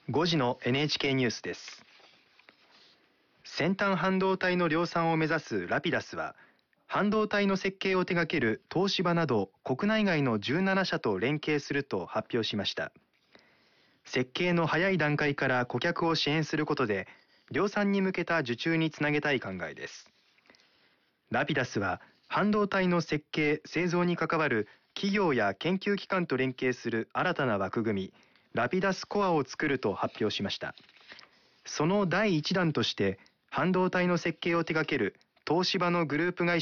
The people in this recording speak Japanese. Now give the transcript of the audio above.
5時の NHK ニュースです。先端半導体の量産を目指すラピダスは、半導体の設計を手掛ける東芝など国内外の17社と連携すると発表しました。設計の早い段階から顧客を支援することで、量産に向けた受注につなげたい考えです。ラピダスは、半導体の設計・製造に関わる企業や研究機関と連携する新たな枠組み、ラピダスコアを作ると発表しました。その第1弾として、半導体の設計を手掛ける東芝のグループ会社